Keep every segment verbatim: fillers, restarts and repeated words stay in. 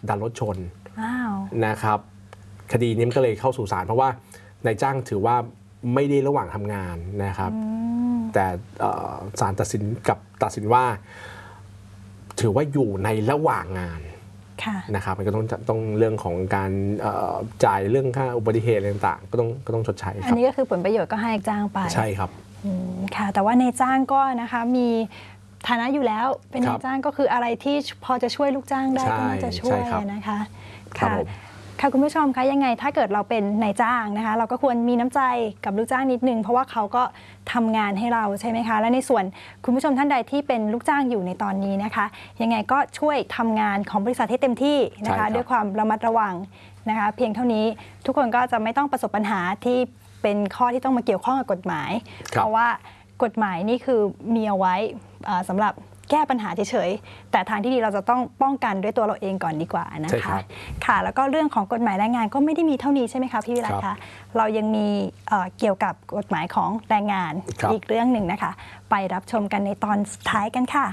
ดันรถชนนะครับคดีนี้มันก็เลยเข้าสู่ศาลเพราะว่านายจ้างถือว่าไม่ได้ระหว่างทำงานนะครับแต่ศาลตัดสินกับตัดสินว่าถือว่าอยู่ในระหว่างงานนะครับมันก็ต้องต้องเรื่องของการจ่ายเรื่องค่าอุบัติเหตุอะไรต่างๆก็ต้องก็ต้องชดใช้อันนี้ก็คือผลประโยชน์ก็ให้จ้างไปใช่ครับค่ะแต่ว่าในจ้างก็นะคะมีฐานะอยู่แล้วเป็นนายจ้างก็คืออะไรที่พอจะช่วยลูกจ้างได้ก็น่าจะช่วยนะคะค่ะค่ะคุณผู้ชมคะยังไงถ้าเกิดเราเป็นนายจ้างนะคะเราก็ควรมีน้ำใจกับลูกจ้างนิดนึงเพราะว่าเขาก็ทำงานให้เราใช่ไหมคะและในส่วนคุณผู้ชมท่านใดที่เป็นลูกจ้างอยู่ในตอนนี้นะคะยังไงก็ช่วยทำงานของบริษัทให้เต็มที่นะคะด้วยความระมัดระวังนะคะเพียงเท่านี้ทุกคนก็จะไม่ต้องประสบปัญหาที่เป็นข้อที่ต้องมาเกี่ยวข้องกับกฎหมายเพราะว่ากฎหมายนี่คือมีเอาไว้สำหรับแก้ปัญหาเฉยๆแต่ทางที่ดีเราจะต้องป้องกันด้วยตัวเราเองก่อนดีกว่านะคะค่ะแล้วก็เรื่องของกฎหมายแรงงานก็ไม่ได้มีเท่านี้ใช่ไหมคะพี่วิรัตคะเรายังมีเกี่ยวกับกฎหมายของแรงงานอีกเรื่องหนึ่งนะคะไปรับชมกันในตอนสุดท้ายกันค่ะ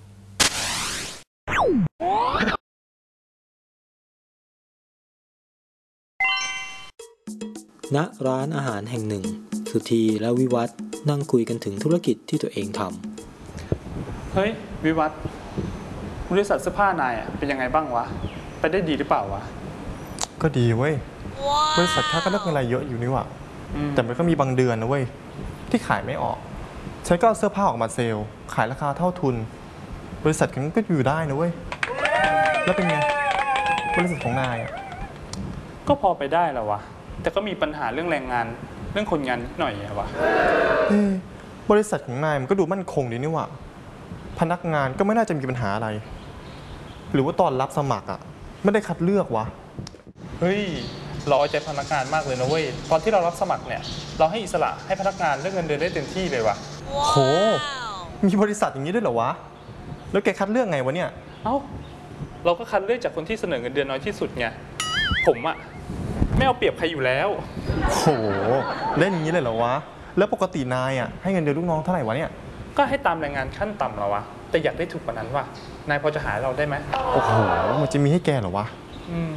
ณร้านอาหารแห่งหนึ่งสุธีและวิวัฒน์นั่งคุยกันถึงธุรกิจที่ตัวเองทำเฮ้ยวิวัฒน์บริษัทเสื้อผ้านายเป็นยังไงบ้างวะไปได้ดีหรือเปล่าวะก็ดีเว้ย wow. บริษัทข้าก็ได้กำไรเยอะอยู่นี่วะแต่มันก็มีบางเดือนนะเว้ยที่ขายไม่ออกฉันก็เอาเสื้อผ้าออกมาเซลล์ขายราคาเท่าทุนบริษัทกันก็อยู่ได้นะเว้ยแล้วเป็นไงบริษัทของนายก็พอไปได้แหละวะแต่ก็มีปัญหาเรื่องแรงงานเรื่องคนงานนิดหน่อยอะวะบริษัทของนายมันก็ดูมั่นคงดีนี่วะพนักงานก็ไม่น่าจะมีปัญหาอะไรหรือว่าตอนรับสมัครอ่ะไม่ได้คัดเลือกวะเฮ้ยเราเอาใจพนักงานมากเลยนะเว้ยตอนที่เรารับสมัครเนี่ยเราให้อิสระให้พนักงานเลือกเงินเดือนได้เต็มที่เลยวะโหมีบริษัทอย่างนี้ด้วยเหรอวะแล้วแกคัดเลือกไงวะเนี่ยเอ้าเราก็คัดเลือกจากคนที่เสนอเงินเดือนน้อยที่สุดไงผมอ่ะไม่เอาเปรียบใครอยู่แล้วโหเล่นอย่างนี้เลยเหรอวะแล้วปกตินายอ่ะให้เงินเดือนลูกน้องเท่าไหร่วะเนี่ยก็ให้ตามแรงงานขั้นต่ำเหรอวะแต่อยากได้ถูกกว่านั้นวะนายพอจะหาเราได้ไหมโอ้โหมันจะมีให้แกเหรอวะอืม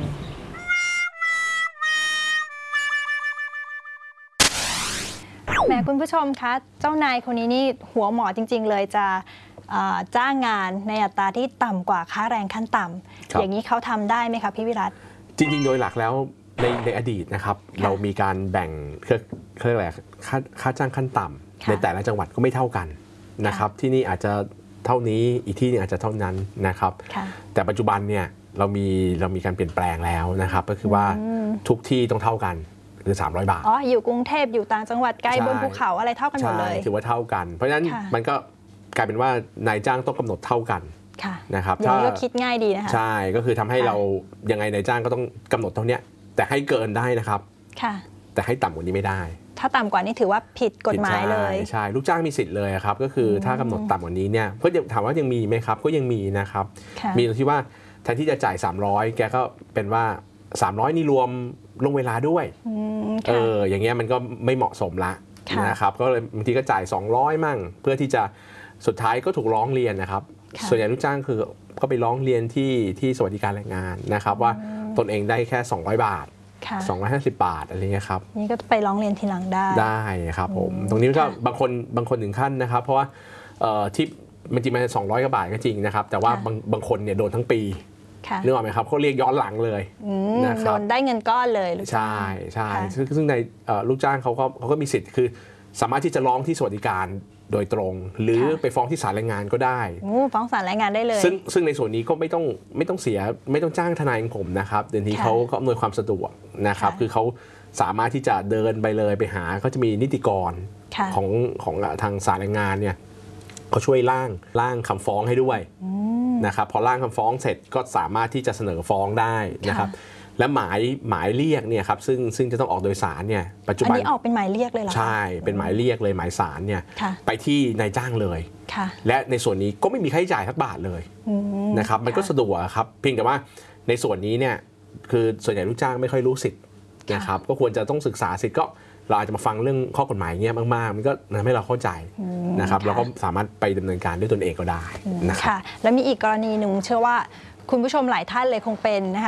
แหมคุณผู้ชมคะเจ้านายคนนี้นี่หัวหมอจริงๆเลยจะจ้างงานในอัตราที่ต่ำกว่าค่าแรงขั้นต่ำอย่างนี้เขาทำได้ไหมคะพี่วิรัตจริงๆโดยหลักแล้วในในอดีตนะครับเรามีการแบ่งเครื่องเครื่องอะไรค่าค่าจ้างขั้นต่ำในแต่ละจังหวัดก็ไม่เท่ากันนะครับที่นี่อาจจะเท่านี้อีกที่นึงอาจจะเท่านั้นนะครับแต่ปัจจุบันเนี่ยเรามีเรามีการเปลี่ยนแปลงแล้วนะครับก็คือว่าทุกที่ต้องเท่ากันคือสามร้อยบาทอ๋ออยู่กรุงเทพอยู่ต่างจังหวัดไกลบนภูเขาอะไรเท่ากันหมดเลยถือว่าเท่ากันเพราะฉะนั้นมันก็กลายเป็นว่านายจ้างต้องกำหนดเท่ากันนะครับอย่างนี้ก็คิดง่ายดีนะคะใช่ก็คือทำให้เรายังไงนายจ้างก็ต้องกำหนดเท่านี้แต่ให้เกินได้นะครับแต่ให้ต่ำกว่านี้ไม่ได้ถ้าต่ำกว่านี้ถือว่าผิดกฎหมายเลยใช่ลูกจ้างมีสิทธิ์เลยครับก็คือถ้ากำหนดต่ำกว่านี้เนี่ยก็ถามว่ายังมีไหมครับก็ยังมีนะครับมีตรงที่ว่าแทนที่จะจ่ายสามร้อยแกก็เป็นว่าสามร้อยนี่รวมลงเวลาด้วยเอออย่างเงี้ยมันก็ไม่เหมาะสมละนะครับก็เลยบางทีก็จ่ายสองร้อยมั่งเพื่อที่จะสุดท้ายก็ถูกร้องเรียนนะครับส่วนใหญ่ลูกจ้างคือก็ไปร้องเรียนที่ที่สวัสดิการแรงงานนะครับว่าตนเองได้แค่สองร้อยบาทสองร้อยห้าสิบบาทอะไรเงี้ยครับนี่ก็ไปร้องเรียนทีหลังได้ได้ครับผมตรงนี้ก็บางคนบางคนถึงขั้นนะครับเพราะว่าที่มันจริงมันสองร้อยกว่าบาทก็จริงนะครับแต่ว่าบางบางคนเนี่ยโดนทั้งปีนึกออกไหมครับเขาเรียกย้อนหลังเลยนะครับโดนได้เงินก้อนเลยใช่ใช่ซึ่งในลูกจ้างเขาก็เขาก็มีสิทธิ์คือสามารถที่จะร้องที่สวัสดิการโดยตรงหรือไปฟ้องที่ศาลแรงงานก็ได้ฟ้องศาลแรงงานได้เลยซึ่งซึ่งในส่วนนี้ก็ไม่ต้องไม่ต้องเสียไม่ต้องจ้างทนายของผมนะครับเดี๋ยวนี้เขาเขาอำนวยความสะดวกนะครับคือเขาสามารถที่จะเดินไปเลยไปหาเขาจะมีนิติกรของของทางศาลแรงงานเนี่ยเขาช่วยร่างร่างคำฟ้องให้ด้วยนะครับพอร่างคำฟ้องเสร็จก็สามารถที่จะเสนอฟ้องได้นะครับและหมายหมายเรียกเนี่ยครับซึ่งซึ่งจะต้องออกโดยสารเนี่ยปัจจุบันอันนี้ออกเป็นหมายเรียกเลยเหรอใช่เป็นหมายเรียกเลยหมายสารเนี่ยไปที่นายจ้างเลยและในส่วนนี้ก็ไม่มีค่าใช้จ่ายสักบาทเลยนะครับมันก็สะดวกครับเพียงแต่ว่าในส่วนนี้เนี่ยคือส่วนใหญ่ลูกจ้างไม่ค่อยรู้สิทธิ์นะครับก็ควรจะต้องศึกษาสิทธิ์ก็เราอาจจะมาฟังเรื่องข้อกฎหมายเงี้ยมากๆมันก็ทำให้เราเข้าใจนะครับแล้วก็สามารถไปดำเนินการด้วยตนเองก็ได้นะครับแล้วมีอีกกรณีหนึ่งเชื่อว่าคุณผู้ชมหลายท่านเลยคงเป็นนะคะ